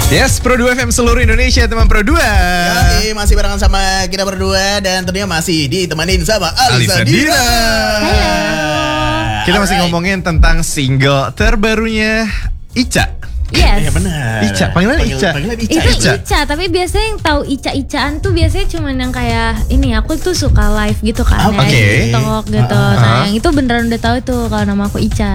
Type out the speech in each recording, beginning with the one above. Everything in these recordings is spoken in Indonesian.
Yes, Pro 2 FM seluruh Indonesia, teman Pro 2. Yoi, masih barengan sama kita berdua dan tentunya masih ditemanin sama Alisa Dira. Halo. Kita masih ngomongin tentang single terbarunya Ica. Yes. Ya benar. Ica, panggilan Ica. Panggilan Itu Ica. Ica, tapi biasanya yang tahu Ica-Icaan tuh biasanya cuman yang kayak ini, aku tuh suka live gitu kan, Oke. di TikTok gitu. Nah, yang itu beneran udah tahu tuh kalau nama aku Ica.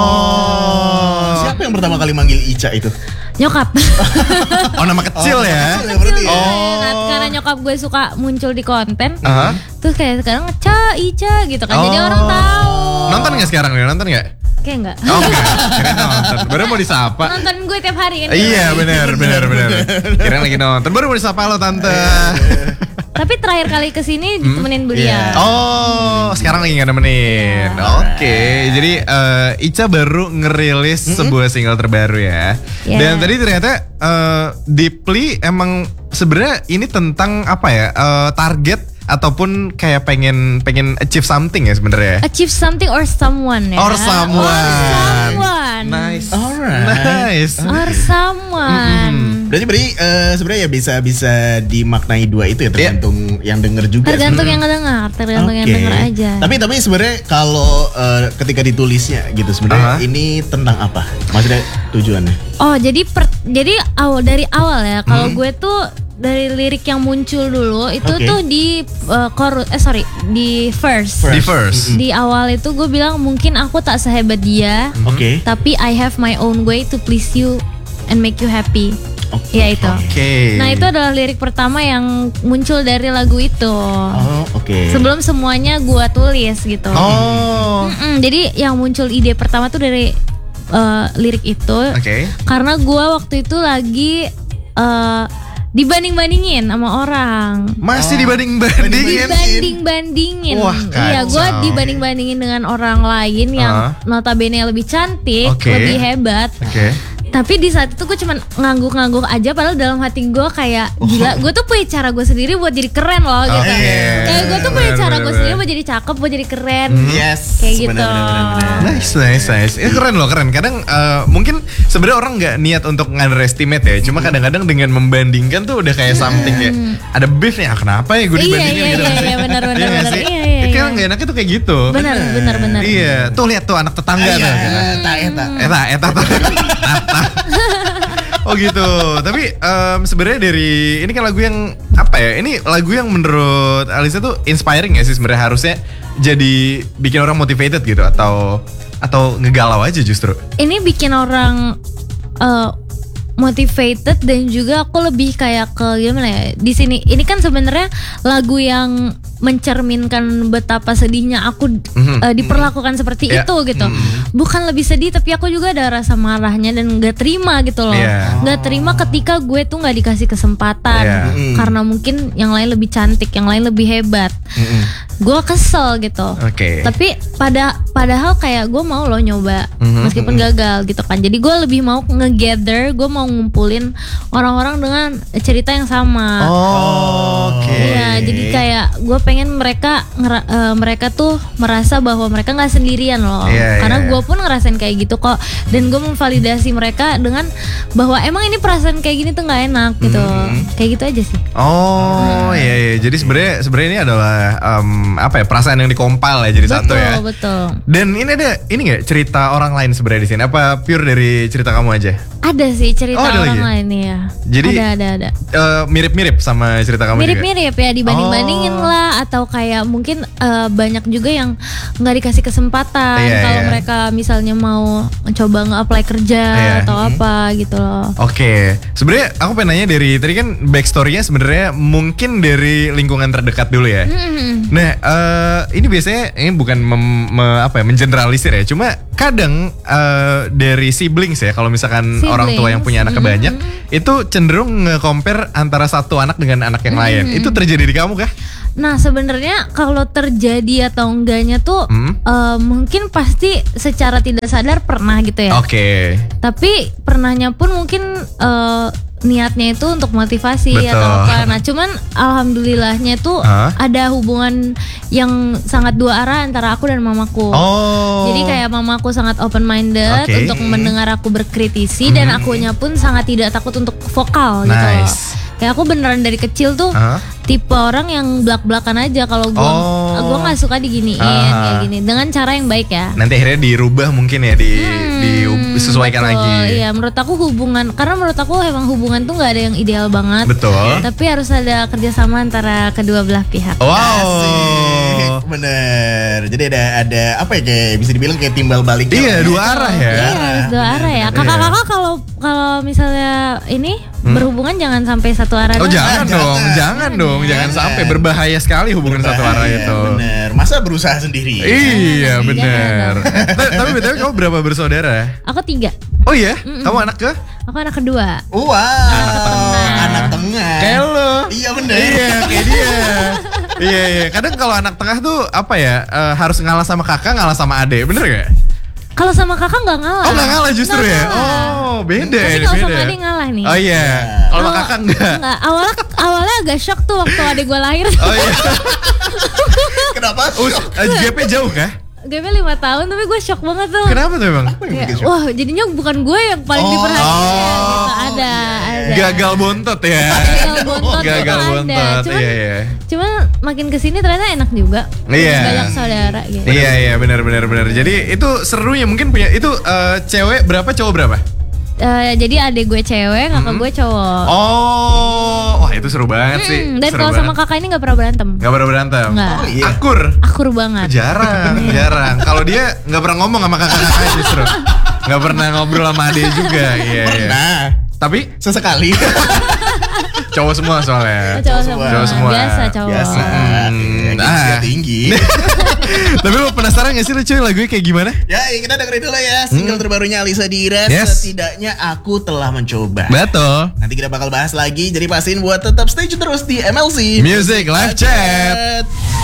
Oh. Siapa yang pertama kali manggil Ica itu? Nyokap. Oh, nama kecil ya. Kecil ya berarti ya. Oh. Nah, karena nyokap gue suka muncul di konten. Aha. Terus kayak sekarang Ica gitu kan. Jadi Oh. orang tahu. Nonton nggak sekarang nih? Nonton nggak? Kayak enggak. Oh enggak, kira nonton. Baru mau disapa. Nonton gue tiap hari kan. Iya benar. Kira lagi nonton. Baru mau disapa lo tante. Tapi terakhir kali kesini ditemenin beliau. Iya. Oh, sekarang lagi nggak nemenin. Oke, jadi Ica baru ngerilis sebuah single terbaru ya. Yeah. Dan tadi ternyata Deeply emang sebenarnya ini tentang apa ya? Target ataupun kayak pengen achieve something ya sebenarnya. Achieve something or someone ya. Or someone. Or someone. Nice. Alright. Nice. Or someone. Berarti sebenarnya ya bisa dimaknai dua itu ya, tergantung yang denger juga. Tergantung yang ngedengar, tergantung yang Oke. denger aja. Tapi sebenarnya kalau ketika ditulisnya gitu sebenarnya ini tentang apa? Maksudnya tujuannya? Oh, jadi dari awal ya. Kalau gue tuh dari lirik yang muncul dulu itu Oke. tuh di di verse. Di first. Di awal itu gue bilang mungkin aku tak sehebat dia, Oke. tapi I have my own way to please you and make you happy. Oke. Ya itu. Oke. Nah, itu adalah lirik pertama yang muncul dari lagu itu. Oh, oke. Sebelum semuanya gue tulis gitu. Oh. Jadi yang muncul ide pertama tuh dari lirik itu. Oke. Karena gue waktu itu lagi dibanding-bandingin sama orang. Masih dibanding-bandingin. Dibanding-bandingin. Wah, Iya, gue kacau. dibanding-bandingin dengan orang lain yang notabene lebih cantik, Oke. lebih hebat. Oke. Tapi di saat itu gue cuman ngangguk-ngangguk aja, padahal dalam hati gue kayak gila, gue tuh punya cara gue sendiri buat jadi keren loh gitu. Oke. Kayak gue tuh punya Bener, cara bener, gue sendiri bener. buat jadi cakep, buat jadi keren. Yes. Kayak gitu. Benar. Nice. Ini keren loh, keren. Kadang mungkin sebenarnya orang nggak niat untuk underestimate ya. Cuma kadang-kadang dengan membandingkan tuh udah kayak something kayak ada beef nih. Kenapa ya gue dibandingin gitu? Iya, benar. nggak sih? Iya. Kayak nggak enaknya tuh kayak gitu. Benar. Iya. Tuh lihat tuh anak tetangga tuh. Eta. Oh gitu. Tapi sebenarnya dari ini kan lagu yang apa ya? Ini lagu yang menurut Alisa tuh inspiring ya sih sebenarnya, harusnya jadi bikin orang motivated gitu atau ngegalau aja justru. Ini bikin orang motivated dan juga aku lebih kayak ke gimana ya, di sini ini kan sebenarnya lagu yang mencerminkan betapa sedihnya aku diperlakukan seperti Yeah. itu gitu. Bukan lebih sedih, tapi aku juga ada rasa marahnya dan gak terima gitu loh. Yeah. Gak terima ketika gue tuh gak dikasih kesempatan Yeah. karena mungkin yang lain lebih cantik, yang lain lebih hebat. Gue kesel gitu. Oke. Tapi padahal kayak gue mau loh nyoba meskipun gagal gitu kan. Jadi gue lebih mau nge-gather, gue mau ngumpulin orang-orang dengan cerita yang sama. Oke. Iya, jadi kayak gue pengen mereka tuh merasa bahwa mereka nggak sendirian loh. Iya, Karena iya. gue pun ngerasain kayak gitu kok. Dan gue memvalidasi mereka dengan bahwa emang ini perasaan kayak gini tuh nggak enak gitu. Kayak gitu aja sih. Oh iya. Jadi sebenarnya ini adalah apa ya, perasaan yang dikompal ya jadi satu ya. Betul. Dan ini ada nggak cerita orang lain sebenarnya di sini? Apa pure dari cerita kamu aja? Ada sih cerita Oh, ada orang lagi? lain ya. Jadi ada. Mirip-mirip sama cerita kamu juga. Mirip-mirip ya, dibanding-bandingin lah, atau kayak mungkin banyak juga yang nggak dikasih kesempatan Iya, kalau iya. mereka misalnya mau coba nge-apply kerja Iya. atau apa gitu loh. Oke, sebenarnya aku pengen nanya dari tadi kan backstory-nya sebenarnya mungkin dari lingkungan terdekat dulu ya. Nah, ini biasanya ini bukan mengeneralisir ya, cuma kadang dari siblings ya, kalau misalkan orang tua yang punya anak banyak, itu cenderung nge-compare antara satu anak dengan anak yang lain. Itu terjadi di kamu kah? Nah, sebenarnya kalau terjadi atau enggaknya tuh mungkin pasti secara tidak sadar pernah gitu ya. Oke. Tapi pernahnya pun mungkin niatnya itu untuk motivasi Betul. atau apa. Nah, cuman alhamdulillahnya itu ada hubungan yang sangat dua arah antara aku dan mamaku. Oh. Jadi kayak mamaku sangat open minded untuk mendengar aku berkritisi dan akunya pun sangat tidak takut untuk vokal gitu. Nice. Kayak aku beneran dari kecil tuh tipe orang yang belak-belakan aja kalau gua nggak suka diginiin kayak gini dengan cara yang baik ya. Nanti akhirnya dirubah mungkin ya disesuaikan betul. lagi. Iya, menurut aku karena menurut aku emang hubungan tuh nggak ada yang ideal banget. Betul. Tapi harus ada kerjasama antara kedua belah pihak. Wow. Asik, bener. Jadi ada apa ya, kayak bisa dibilang kayak timbal balik. Iya, dua arah ya. Iya, harus dua arah ya. Kakak-kakak kalau misalnya ini berhubungan jangan sampai satu arah. Oh, doang. jangan dong, jangan sampai berbahaya sekali hubungan satu arah itu. Bener. Masa berusaha sendiri? Iya, bener. Tapi BTW kamu berapa bersaudara? Aku 3. Oh iya, kamu anak ke? Aku anak kedua. Wow. Anak tengah. Kayak lo. Iya bener. Iya, kayak dia. Iya. Kadang kalau anak tengah tuh apa ya, harus ngalah sama kakak, ngalah sama adik, bener gak? Kalau sama kakak nggak ngalah. Oh, nggak ngalah justru Nggak ya? ngalah. Oh, beda. Tapi kalau sama adik ngalah nih. Oh iya. Kalau sama kakak enggak. Enggak. Awalnya agak shock tuh waktu adik gue lahir. Oh iya. Kenapa? Gapnya jauh kah? Gapnya 5 tahun tapi gue shock banget tuh. Kenapa tuh emang? Kayak, wah jadinya bukan gue yang paling diperhatiin gitu. Ada. Gagal bontot ya. Gagal bontot tuh ada. Iya. Cuman makin kesini ternyata enak juga. Iya. Banyak saudara gitu. Iya benar. Jadi itu serunya mungkin punya itu cewek berapa cowok berapa? Jadi adik gue cewek, kakak gue cowok. Oh, wah itu seru banget sih. Dan kalau sama kakak ini nggak pernah berantem. Nggak pernah berantem. Nggak. Oh, iya. Akur banget. Jarang. Kalau dia nggak pernah ngomong sama kakak-kakaknya justru. Nggak pernah ngobrol sama adek juga. Iya. Nah, Tapi sesekali. cowok semua soalnya. Cowok semua. Biasa cowok. Biasa. Tinggi. Tapi lo penasaran gak sih lo cuy lagunya kayak gimana? Ya, kita dengerin dulu ya single terbarunya Alisa Dira. Yes. Setidaknya aku telah mencoba. Betul. Nanti kita bakal bahas lagi. Jadi pastiin buat tetap stay tune terus di MLC Music Live Chat.